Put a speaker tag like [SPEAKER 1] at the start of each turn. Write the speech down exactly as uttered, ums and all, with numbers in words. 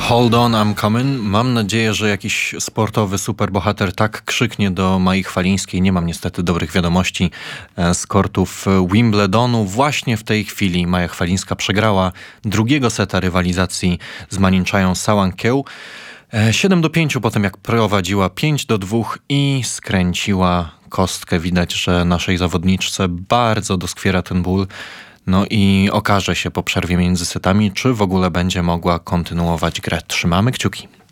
[SPEAKER 1] Hold on, I'm coming. Mam nadzieję, że jakiś sportowy superbohater tak krzyknie do Mai Chwalińskiej. Nie mam niestety dobrych wiadomości z kortów Wimbledonu. Właśnie w tej chwili Maja Chwalińska przegrała drugiego seta rywalizacji z Maniczają Sałankieł. siedem do pięciu po tym, jak prowadziła pięć do dwóch i skręciła kostkę. Widać, że naszej zawodniczce bardzo doskwiera ten ból. No i okaże się po przerwie między setami, czy w ogóle będzie mogła kontynuować grę. Trzymamy kciuki.